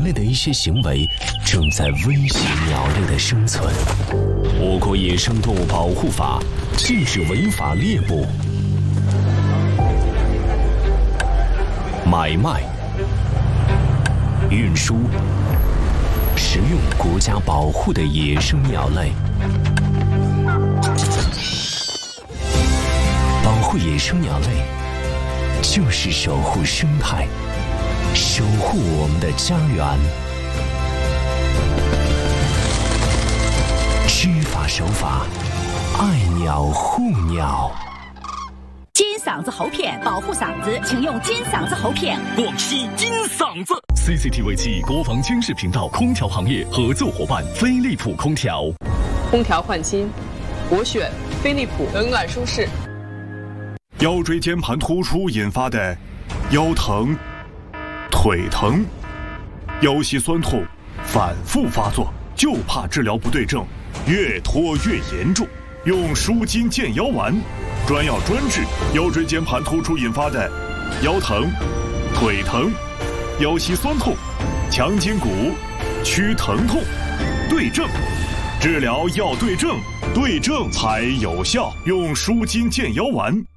人类的一些行为正在威胁鸟类的生存。我国野生动物保护法禁止违法猎捕、买卖、运输、食用国家保护的野生鸟类。保护野生鸟类，就是守护生态，守护我们的家园。知法守法，爱鸟护鸟。 金嗓子喉片保护嗓子，请用金嗓子喉片。 广西金嗓子 CCTV 7国防军事频道空调行业合作伙伴飞利浦空调。 空调换新，我选飞利浦，冷暖舒适。 腰椎间盘突出引发的腰疼、腿疼、腰膝酸痛反复发作，就怕治疗不对症，越拖越严重。用舒筋健腰丸，专药专治腰椎间盘突出引发的腰疼、腿疼、腰膝酸痛、强筋骨、驱疼痛。对症，治疗要对症，对症才有效。用舒筋健腰丸。